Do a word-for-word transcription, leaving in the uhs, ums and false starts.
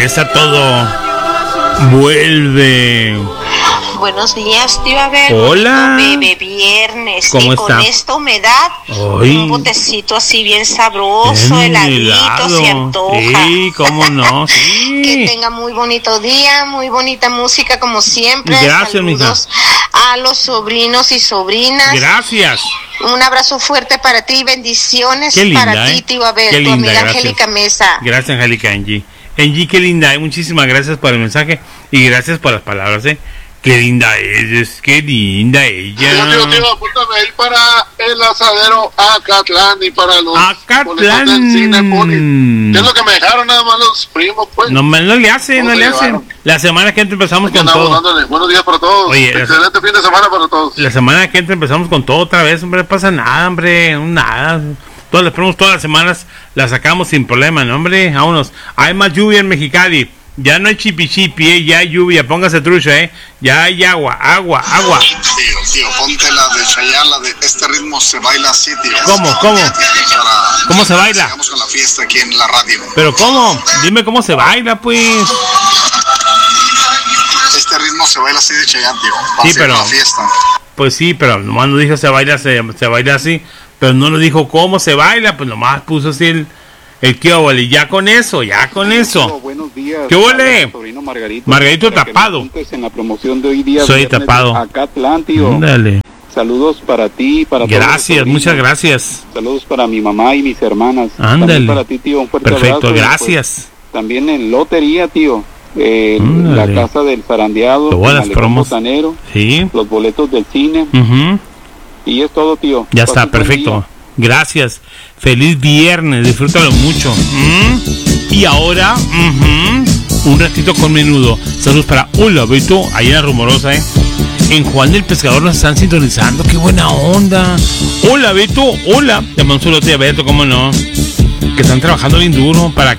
Está todo. Vuelve. Buenos días, tío Abel. Hola. Bebé viernes. ¿Cómo y está? con esta humedad, Ay. un botecito así bien sabroso, Bien heladito, helado. se antoja. Sí, cómo no. Sí. Que tenga muy bonito día, muy bonita música como siempre. Gracias, Saludos a los sobrinos y sobrinas. Gracias. Un abrazo fuerte para ti, bendiciones. Qué linda, para ¿eh? ti, tío Abel, Qué tu linda, amiga gracias. Angélica Mesa. Gracias, Angélica Angie. Angie, qué linda, ¿eh? Muchísimas gracias por el mensaje y gracias por las palabras, ¿eh? Qué linda es, qué linda ella. Tío, tío, tío, apúntame ahí para el asadero Acatlán y para los Acatlán. del cine Poli. ¿Qué es lo que me dejaron nada más los primos, pues? No, no le hace, ¿Cómo no se le hace. llevaron? La semana que entra empezamos Aquí con andamos todo. dándole. Buenos días para todos. Oye, excelente fin de semana para todos. La semana que entra empezamos con todo otra vez, hombre, no pasa nada, hombre, no nada. Todas las ponemos todas las semanas, las sacamos sin problema, ¿no, hombre? Vámonos. Hay más lluvia en Mexicali. Ya no hay chipi chipi, ¿eh? Ya hay lluvia, póngase trucha, ¿eh? Ya hay agua, agua, agua. Tío, tío, ponte la de Chayanne, la de este ritmo se baila así, tío. ¿Cómo, cómo? Para ¿Cómo se baila? Sigamos con la fiesta aquí en la radio. ¿Pero cómo? Dime cómo se baila, pues. Este ritmo se baila así de Chayanne, tío. Sí, Hacia pero- la fiesta. Pues sí, pero nomás no dijo se baila, se, se baila así. Pero no lo dijo cómo se baila, pues nomás puso así el, el qué óvole. Ya con eso, ya con eso. Buenos días. ¿Qué huele? Hola, sobrino Margarito. Margarito Para que me tapado. apuntes en la promoción de hoy día. Soy viernes tapado. Acá Atlán, tío. Ándale. Saludos para ti, para todos los Gracias, sobrinos. muchas gracias. Saludos para mi mamá y mis hermanas. Ándale. También para ti, tío. Un fuerte Perfecto, abrazo. Y, pues, gracias. también en lotería, tío. Eh, Ándale. la casa del zarandeado. Todas el las malecón promos. botanero, Sí. los boletos del cine. Ujú. Y es todo, tío. Ya Pase está, un buen perfecto. día. Gracias. Feliz viernes, disfrútalo mucho. ¿Mm? Y ahora, ujú, un ratito con menudo. Saludos para Hola Beto, ahí en la Rumorosa, ¿eh? En Juan del Pescador nos están sintonizando, qué buena onda. Hola Beto, hola. Te mando un saludo a Beto, cómo no. Que están trabajando bien duro para